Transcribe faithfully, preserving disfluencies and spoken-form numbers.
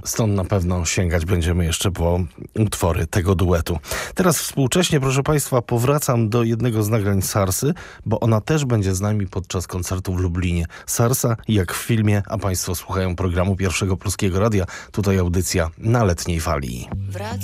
Stąd na pewno sięgać będziemy jeszcze po utwory tego duetu. Teraz współcześnie, proszę Państwa, powracam do jednego z nagrań Sarsy, bo ona też będzie z nami podczas koncertu w Lublinie. Sarsa jak w filmie, a Państwo słuchają programu Pierwszego Polskiego Radia. Tutaj audycja na Letniej Fali. Wraca